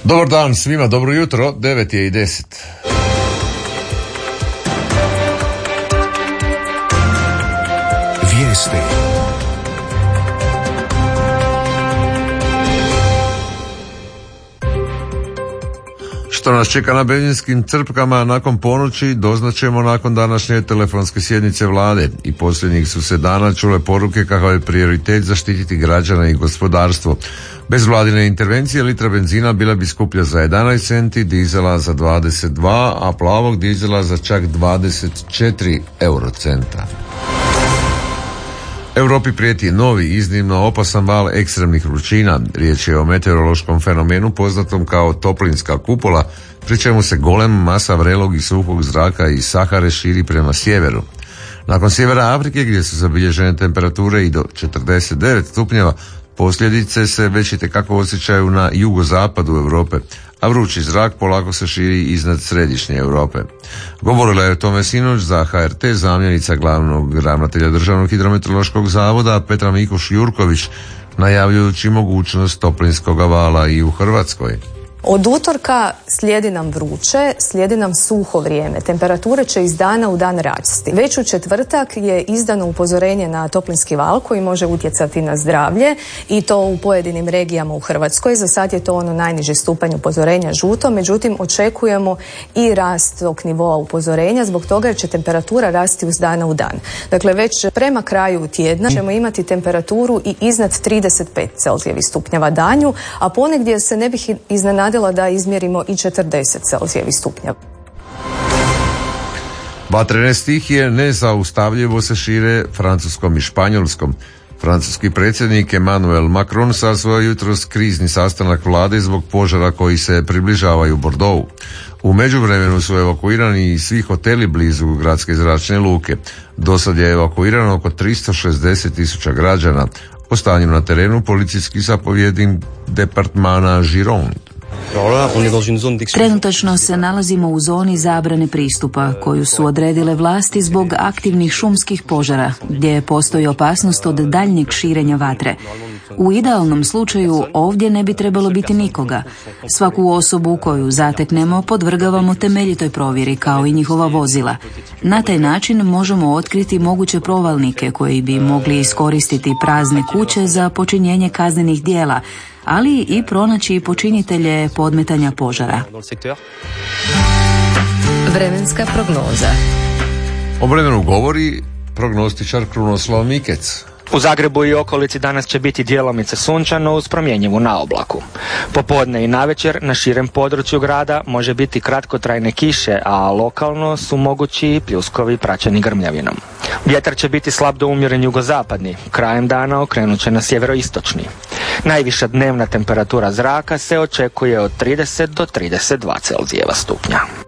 Dobar dan svima, dobro jutro, 9:10. Vijesti. Što nas čeka na benzinskim crpkama nakon ponoći doznaćemo nakon današnje telefonske sjednice vlade i posljednjih su se dana čule poruke kakav je prioritet zaštititi građana i gospodarstvo. Bez vladine intervencije litra benzina bila bi skuplja za 11 centi, dizela za 22, a plavog dizela za čak 24 eurocenta. Europi prijeti novi, iznimno opasan val ekstremnih vrućina. Riječ je o meteorološkom fenomenu poznatom kao toplinska kupola, pri čemu se golem masa vrelog i suhog zraka iz Sahare širi prema sjeveru. Nakon sjevera Afrike, gdje su zabilježene temperature i do 49 stupnjeva, posljedice se već itekako osjećaju na jugozapadu Europe, a vrući zrak polako se širi iznad središnje Europe. Govorila je o tome sinoć za HRT zamjenica glavnog ravnatelja Državnog hidrometeorološkog zavoda Petra Mikuš-Jurković, najavljujući mogućnost toplinskog vala i u Hrvatskoj. Od utorka slijedi nam vruće, slijedi nam suho vrijeme. Temperature će iz dana u dan rasti. Već u četvrtak je izdano upozorenje na toplinski val koji može utjecati na zdravlje i to u pojedinim regijama u Hrvatskoj. Za sad je to ono najniži stupanj upozorenja žuto, međutim očekujemo i rast tog nivoa upozorenja zbog toga jer će temperatura rasti iz dana u dan. Dakle, već prema kraju tjedna ćemo imati temperaturu i iznad 35 Celzijevih stupnjeva danju, a ponegdje se ne bih iznenadila da izmjerimo i 40 Celzijevih stupnjeva. Vatrene stihije nezaustavljivo se šire Francuskom i Španjolskom. Francuski predsjednik Emmanuel Macron sazvao jutros krizni sastanak vlade zbog požara koji se približavaju Bordeauxu. U međuvremenu su evakuirani i svi hoteli blizu gradske zračne luke. Dosad je evakuirano oko 360.000 građana. O stanju na terenu policijski zapovjednik departmana Gironde. Trenutačno se nalazimo u zoni zabrane pristupa koju su odredile vlasti zbog aktivnih šumskih požara gdje postoji opasnost od daljnjeg širenja vatre. U idealnom slučaju ovdje ne bi trebalo biti nikoga. Svaku osobu koju zateknemo podvrgavamo temeljitoj provjeri kao i njihova vozila. Na taj način možemo otkriti moguće provalnike koji bi mogli iskoristiti prazne kuće za počinjenje kaznenih djela, ali i pronaći počinitelje podmetanja požara. Vremenska prognoza. O vremenu govori prognostičar Krunoslav Mikec. U Zagrebu i okolici danas će biti djelomice sunčano uz promjenjivu naoblaku. Popodne i navečer na širem području grada može biti kratkotrajne kiše, a lokalno su mogući i pljuskovi praćeni grmljavinom. Vjetar će biti slab do umjeren jugozapadni, krajem dana okrenut će na sjeveroistočni. Najviša dnevna temperatura zraka se očekuje od 30 do 32 Celzijeva stupnja.